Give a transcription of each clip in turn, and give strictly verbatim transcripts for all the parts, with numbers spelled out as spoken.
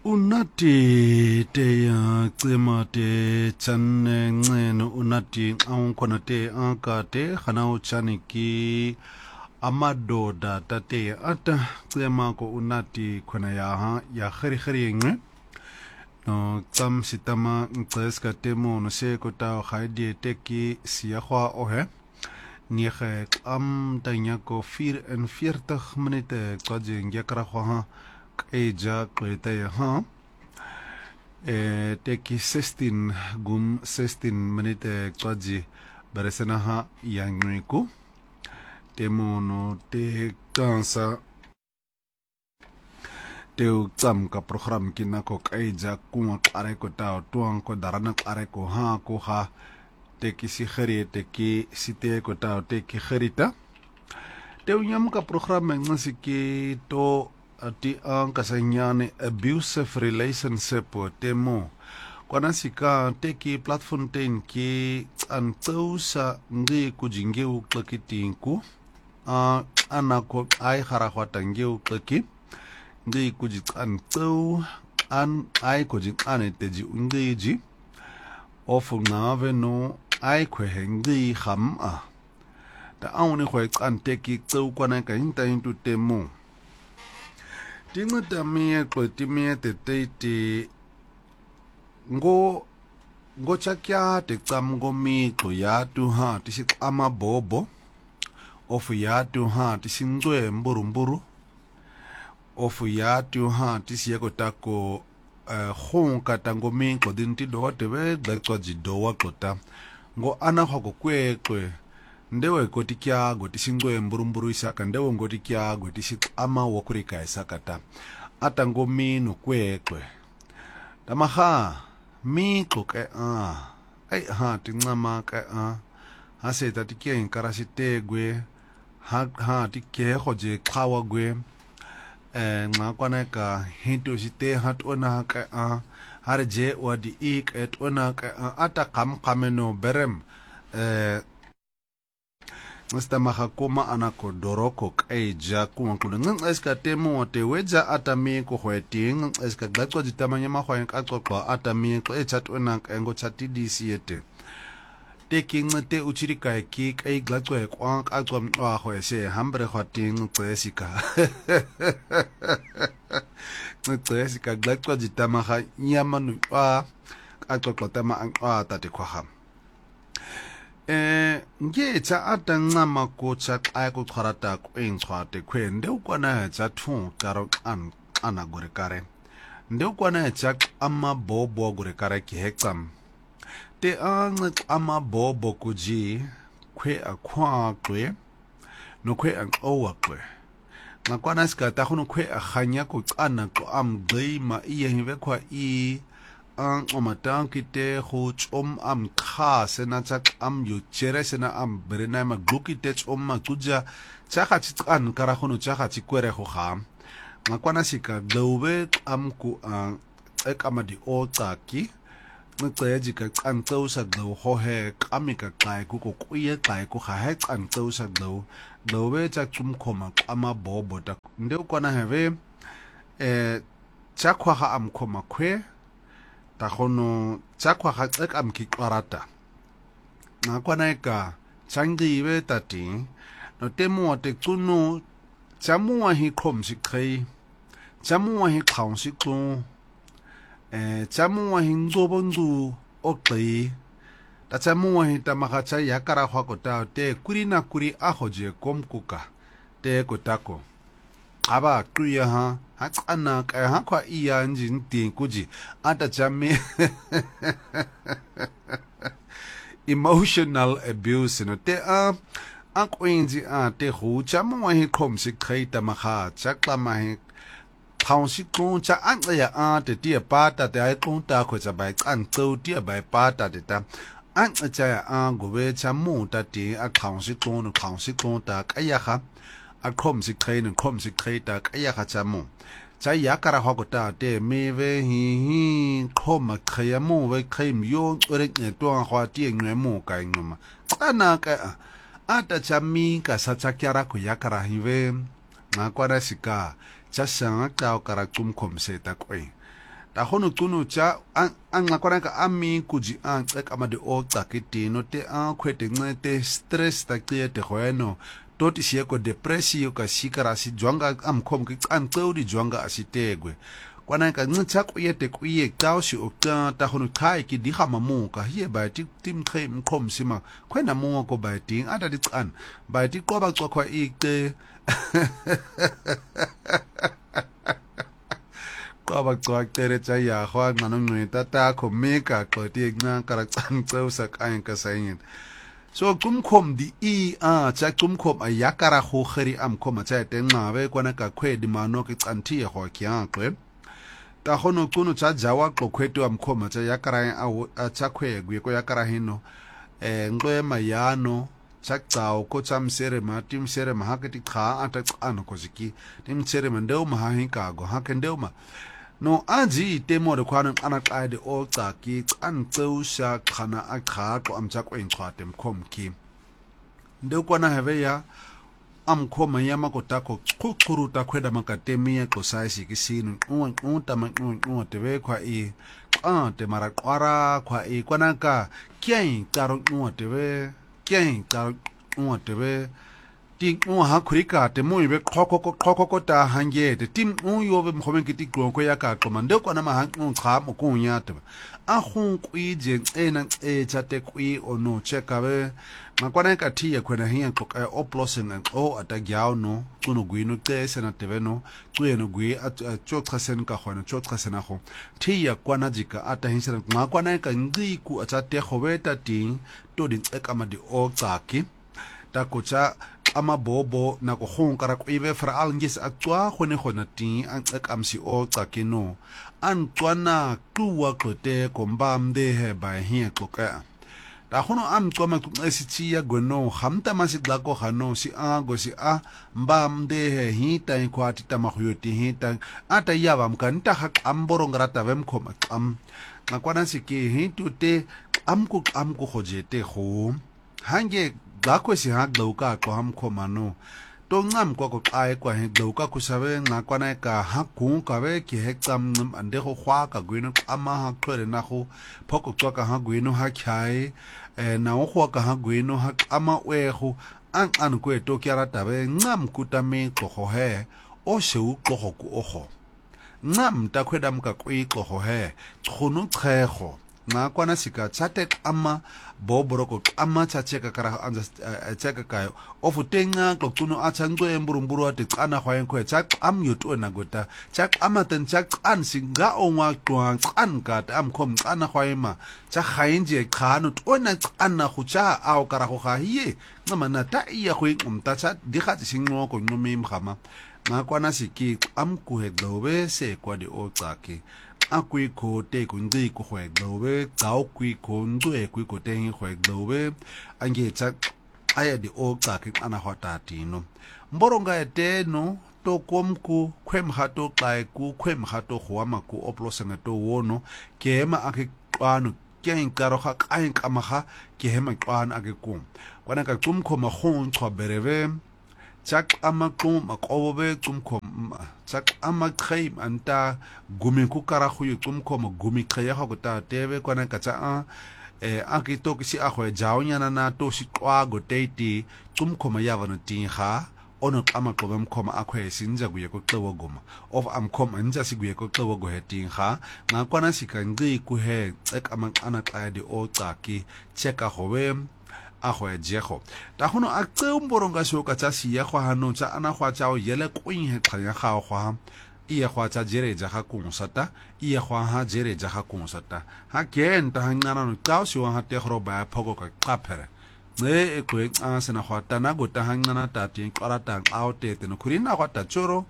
Unati te ya tsema te chane ngeno unati aunkhona te anka te khanau chani ki amadoda tate ata tsema ko unati khona ya ha ya khari khari ngwe no tsam sitama ngceska temo no se ko ta khaidi te ki sia khwa ohe nege am tanya ko vierenveertig minute kwaje ngekra khwa ha eja kwete ha eh teki zestien gum zestien minute kwaji beresena ha yangriku temono te kansa te utsam ka program kina ko eja kuma klare ko ta tuang ko darana klare ko ha ko ha teki si khari teki site ko ta teki kharita te unyam ka program ngasiki to ati ang kasanyane abusive relationship temo kwana sika teki platform ten ki an tsausa ngi kujinge uklakitinku a anako ai kharakhwata ngi uklaki ngi kujit an tsau an ai kujit ane teji ungiji ofu ngave no ai kwe ngi kham a ta awni khwe an teki tsau kwana ka hinta into temo tinga tamia ko timia te te te ngo ngo chakya te tsam ngo mi to ya tu ha ti si ama bobo ofu ya tu ha ti sinzwe mburu mburu ofu ya tu ha ti si ko tako khon kata ngo mi ko din ti do te be da ko ji do wa ko ta ngo ana ho ko kwe kwe ndewe ko tikya go tisingwe mburumburu isaka ndewe ngo tikya go tisik ama wokurika isakata ata ngo minu kwekwe tamaha mi koke a ai ha tingama ka a ha se tatikya inkarasite gwe ha ha tikye khoje khawa gwe eh ngakwana ka hinto site hat ona ka a harje wadi ik et ona ka ata kam kameno berem eh Mr. Mahakuma anako doroko kaija kuma kulo ngang eska temo te weja atami ko hweting eska glatso ditamanya mahwa nkatso kwa atami ko echat ona ngo chati disiete taking te uchirika ki kai glatso e kwa katso mwa ho ese hambre hwating tsesika tsesika glatso ditamaha nyamanu kwa katso klotama anwa tate kwa ham eh nge tsa atangama ko tsa xa ko tshwarata ko entshwate kwende ukwana tsa thu karo an ana gore kare nde ukwana tsa ama bobo gore kare ki hexam te ang ama bobo kuji kwe akwa kwe no kwe ang owa kwe ngakwana ska ta khono kwe akhanya ko tsana ko am gleima iye hiwe kwa I ang omatang kite khut om am kha sena chak am yu chere sena am berena ma glukite om ma tuja chakha chitsan kara khono chakha chikwere kho kham ngakwana sika globe am ku ang ek amadi o tsaki ngceji ka kan tsausa glo ho he kamika kai ku ko kuye kai ku kha he kan tsausa glo globe chak chum khoma ama bobo ta nde ukwana have eh chakwa ha am khoma khwe ta khono chakwa ga tsek am ki qarata ngakwana eka changiwe tati no temo te tsuno chamua hi khom sikhai chamua hi khaung siklu eh chamua hi ngobonzu okli ta chamua hi tamagacha yakara khwa ko ta te kurina kuri a hoje komkuka te kotako aba kuya ha hatsana ka ha kwa iya njin tin kuji ata chame emotional abuse no te a akwinji a te hu chamo hi khom si khaita ma kha chakla ma hi phang si kon cha an ya a te ti pa ta te ai kon ta kho cha bai kan chou ti bai pa ta te ta an cha ya a go we chamo ta ti a khang si kon khang si kon ta ka ya kha a khom si khain khom si khaita ka ya kha chamo cha ya kara ho ko ta te me ve hi hi khom khaya mo ve khaim yo re ne to hwa ti ngwe mo ka ngoma ana ka ata chami ka sa cha kyara ko ya kara hi ve ngakwana sika cha sang ka kara tum khom se ta koi ta khono cuno cha anxa kwana ka ami kuji anxe kama de oca kitino te an kwete ncete stress ta qiyete khweno toti shiyeko depression ka shikara si jwanga amkhom ki anxe udi jwanga asitegwe kwana ka ncitsa kuyete kuye xa shi oca ta khono khai ki di khama muka hiye ba ti timkhe mkhom sima khwena mungo ko ba ting ata di can ba ti qoba xokwa iqe qoba xokere cha ya khwa ngano ncita ta kho meka qoti nca kara canxe usakayin ka sayin so kumkhom di i a cha kumkhom ayakara kho kheri amkhom cha tenqabe kwana ka khwedi mano ki canthi ho kyaqwe ta khono kuno cha jawa qokhwetu amkhom cha yakara a cha khwegwe ko yakara hino eh ngwe mayano chakcawo ko chamsere ma timsere ma hakati kha ata tsano ko ziki timsere ma ndeu ma hinkago hakendeu ma no aji temo de kwana ana qade o caki canceusha khana aqhaqo amja kwenqwade mkhomki ndeu kwana have ya amkhoma yama kotako chuchuruta khweda makatemi ya qosaisi kisinu unta manqunqu tebe kwa i ante mara qwara kwa i kwana ka kyen qaro nqu tebe kyen qaro nqu tebe ting nqu ha khurika te mo ibe qhoko qhoko ko ta hangete tim nqu yo be mkhome kiti qonko ya ka qoma nde kwana ma hanqu cha mo kunya tebe a khun kwije ena e chate kwi ono chekabe makwana ka thiya khwena hiya qoka oplosing and o atagyao no cuno gwino qese na teveno cuyeno gwi a chochasen ka khona chochasena kho thiya kwana jika ata hinsela makwana ka ngiku atsate khobeta ting to din ekama di o tsaki ta kocha amabobo na go khonkara kwibe fra alngis atwa khone khona ting an ekamsi o tsaki no an tswana tuwa qote kombamde he ba hiya qoka ta khono am tsoma esi ya gono khamta masidla ko khano si a go si a mbamde he hita ikwati tamakhuyoti hita ata yaba mkanta hak amboro ngrata vem khoma am ngakwana siki hitute am ku am ku khojete kho hange gakwe si hak dauka ko ham khomano to ngam ko ko ai kwa he dauka ku sabe ngakwana ka hakku ka be ki hekam ande ho khwa ka gwino ama ha khore na ho phoko tsoka ha gwino ha khyai eh na o khwa ka ha gwino ha ama wego an an ko to kyara tabe ngam kutame ko ho he o sheu ko ho ku oho ngam ta khweda mka kwi ko ho he tkhunu tkhego ngakwana sika chate ama boboroko ama chacheka kara anja cheka kayo ofutenga koktuno achanzo emburumburu ati kana khwayen khwe chak am yutu na gota chak amaten chak an singa onwa twang an kat am khom kana khwayema cha khainje khanu tona kana khucha aw kara kho khahiye ngamana ta iya khwe umta cha dikha singno ko ngomim khama ngakwana siki am ku hedlobe se kwa di o tsaki akwi ko te ku ndi ku khwe globe tsao kwi ko ndwe kwi ko te khwe globe ange tsa aya di o tsa ki ana hota tino mboronga eteno to komku khwem hato kai ku khwem hato khwama ku oplosenga to wono kema ake qano kyen karo kha kain kamaha kema qano ake kum kwana ka kum khoma khon chwa bereve chak ama kum akobe kum khom chak ama khaim anta gumi ku kara khu kum khom gumi khaya ha ko ta tebe kwana ka cha e akito kisi a khwe jawnya na na to si kwa go teiti kum khoma ya vana tin kha ono ama qobe mkhoma akhwe sinja kuye ko xewo goma of am khom anja siguye ko xewo go hetin kha nga kwana sikangi ku he tsek ama ana qadi o tsaki cheka howe ahwe jekho ta hono a tseu mboronga shoka tsa siya khwa hano tsa ana khwa tsa o yele kwin he khanya kha khwa iya khwa tsa jere ja kha kunsata iya khwa ha jere ja kha kunsata ha ken ta hangana no tsa si wa ha te khro ba phoko ka qaphere ne e ko a sena khwa ta na go ta hangana ta ti qara ta ao te te no khurina khwa ta choro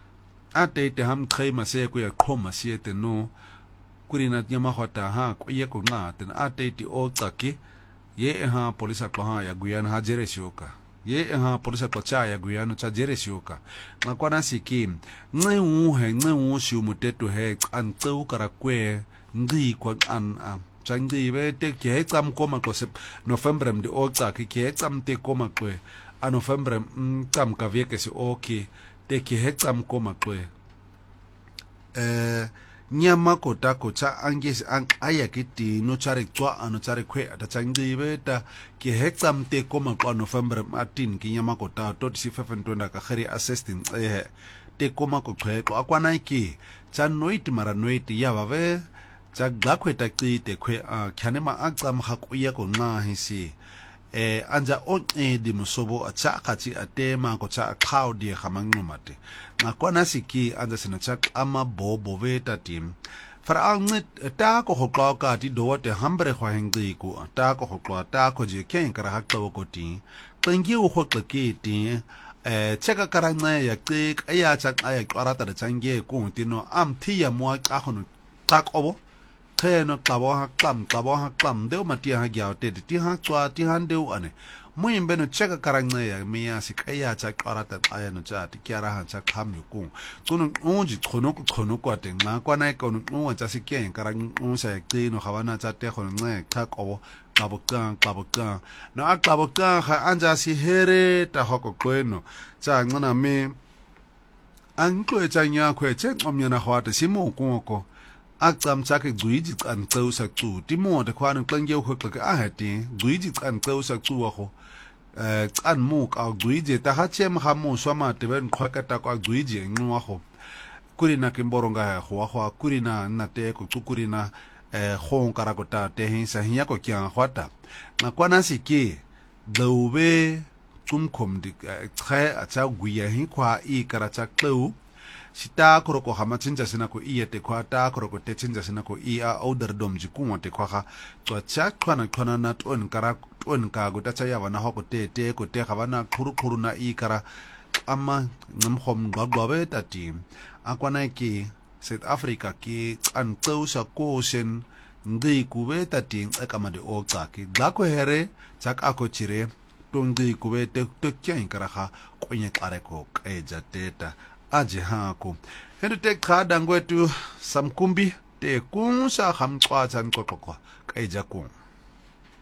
a te te ham khema se ko ya khoma se te no kurina nyama khwa ta ha ko ye ko nga te a te ti o tsaki ye ha polisa ko ha ya guyan ha jere sioka ye ha polisa ko cha ya guyan cha jere sioka ngakwana sikim nge u he nge u shi muteto he an tseu kara kwe ngi kwa an a changi be te ke tsam koma ko se november mdi o tsa ke ke tsam te koma kwe a november tsam ka vie ke se okay te ke he tsam koma kwe eh nyama kota kota angesi ang aya kiti no chari tswa ano chari kwe ata changibe ta ki hekta mte koma kwa November Martin ki nyama kota to si fefentona ka khari assisting eh te koma ko kwe ko akwana iki cha noit mara noit ya bave cha gakwe ta ki te kwe a kyanema akam hakuya ko nga hisi eh anja on e di musobo acha kati atema ko cha cloud ye khamangumate ngakwana siki anja sina cha ama bobo veta tim fara angit ta ko hokla ka ti do te hambre khwa hengi ko ta ko hokla ta ko je ken kara hakto ko ti tengi u hokla ki ti eh cheka karanga ya tik aya cha aya qarata da change ko tino am thi ya mo ka hono tak obo no tabo ha klam tabo ha klam deu matia ha gyao te ti ha chwa ti han deu ane muin beno cheka karanga ya mia sikaya cha qarata aya no cha ti kyara ha cha kham yu ku tunu unji khono ku khono ko te nga kwana ko no cha sikya karang un sa ti no khawana cha te khono nga kha ko kabokan kabokan na kabokan ha anja si here ta hoko kweno cha ngana me an ko cha nya kwe che omnya na hwa te simo ku ko akam chake guiji kan tausa tu timo de kwan klangye ho klaka a hati guiji kan tausa tu ho eh kan mu ka guiji ta ha chem ha mu swama te ben khwaka ta ka guiji ngwa ho kurina kimboronga ho ho kurina na te ko kurina eh khon karakota te hin sa hinya ko kya khwata na kwana siki dobe tumkom de tre a cha guya hin kwa i karacha klau sita koroko hama chinja sina ko iya te kwa ta koroko te chinja sina ko iya order dom jikuma te kwa ha to cha kwana kwana na ton kara ton ka go ta cha ya wana hoko te te ko te ga bana khuru khuru na i kara amma ngam khom gwa be ta ti akwana ki South Africa ki an tso sa ko sen ngi ku be ta ti akama de o tsa ki ga ko here cha ka ko chire to ngi ku be te te kya kara ha ko nye kare ko e ja teta aje hako hendo te khada ngwetu samkumbi te kunsa khamchwa chan kokoko kaija ku